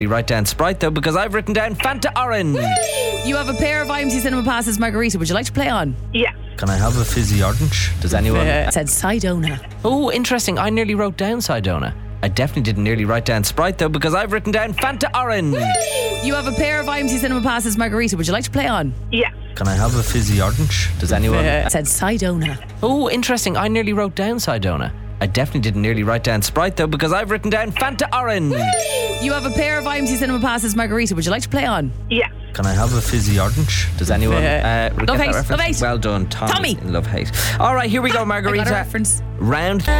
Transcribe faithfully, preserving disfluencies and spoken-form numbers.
Write down Sprite though, because I've written down Fanta Orange. You have a pair of I M C Cinema passes, Margarita. Would you like to play on? Yeah. Can I have a fizzy orange? Does anyone? Uh, said Sidona. Oh, interesting. I nearly wrote down Sidona. I definitely didn't nearly write down Sprite though, because I've written down Fanta Orange. You have a pair of I M C Cinema passes, Margarita. Would you like to play on? Yeah. Can I have a fizzy orange? Does anyone? Uh, said Sidona. Oh, interesting. I nearly wrote down Sidona. I definitely didn't nearly write down Sprite though, because I've written down Fanta Orange. You have a pair of I M C Cinema passes, Margarita. Would you like to play on? Yeah. Can I have a fizzy orange? Does anyone? Uh, Love get hate, that reference? love hate. Well done, Tommy. Tommy. Love hate. All right, here we go, I Margarita. got a reference. Round